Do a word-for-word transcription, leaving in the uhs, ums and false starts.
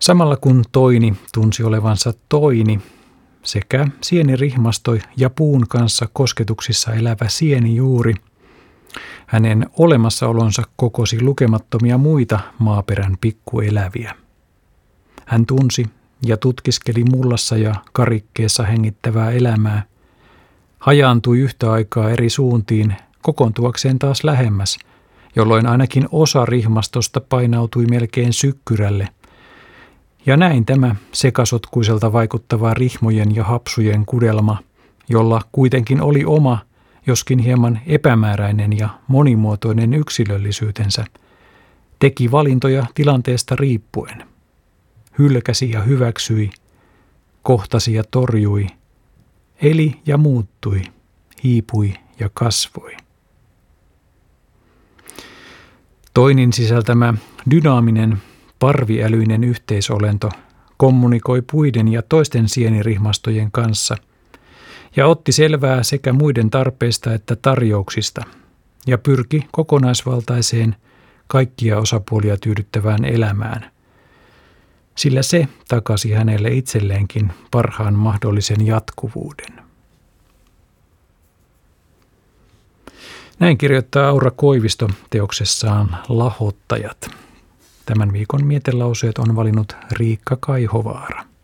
Samalla kun toini tunsi olevansa toini, sekä sienirihmastoi ja puun kanssa kosketuksissa elävä sienijuuri, hänen olemassaolonsa kokosi lukemattomia muita maaperän pikkueläviä. Hän tunsi ja tutkiskeli mullassa ja karikkeessa hengittävää elämää, hajaantui yhtä aikaa eri suuntiin kokoontuakseen taas lähemmäs, jolloin ainakin osa rihmastosta painautui melkein sykkyrälle. Ja näin tämä sekasotkuiselta vaikuttava rihmojen ja hapsujen kudelma, jolla kuitenkin oli oma, joskin hieman epämääräinen ja monimuotoinen yksilöllisyytensä, teki valintoja tilanteesta riippuen. Hylkäsi ja hyväksyi, kohtasi ja torjui, eli ja muuttui, hiipui ja kasvoi. Toinin sisältämä dynaaminen, parviälyinen yhteisolento kommunikoi puiden ja toisten sienirihmastojen kanssa ja otti selvää sekä muiden tarpeista että tarjouksista ja pyrki kokonaisvaltaiseen, kaikkia osapuolia tyydyttävään elämään, sillä se takasi hänelle itselleenkin parhaan mahdollisen jatkuvuuden. Näin kirjoittaa Aura Koivisto teoksessaan Lahottajat. Tämän viikon mietelauseet on valinnut Riikka Kaihovaara.